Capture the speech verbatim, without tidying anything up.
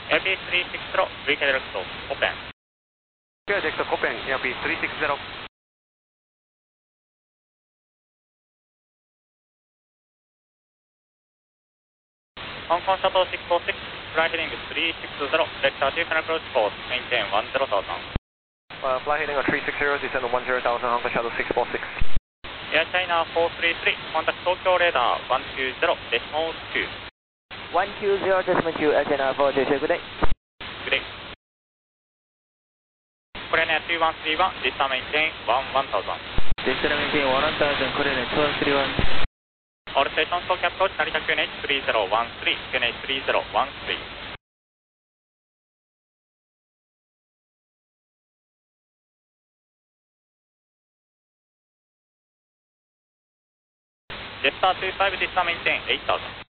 エアピースリーシックスゼロ、ブイケーディレクト、オープン。 エアディレクト、コペン、エアピースリーシックスゼロ。 香港シャトルシックスフォーシックス、フライヘディングスリーシックスゼロ、ベクターツーアプローチコース、メインテンテンテン Uh, fly heading on three six zero, descend on one zero thousand, Hong Kong Shuttle six four six. エアチャイナフォースリースリー、コンタクト東京レーダーいちきゅうゼロデシモツー。 one two zero decimal two, L N R four two two, good day. Good day. これね、にいちさんいち、リスターメインテンテン This is maintain one thousand, Korean two one three one. All stations to cap approach 成田 キューエヌエイチスリーゼロワンスリー、キューエヌエイチスリーゼロワンスリー。ジェスターにじゅうご、リスターメインテンエイトゼロゼロ。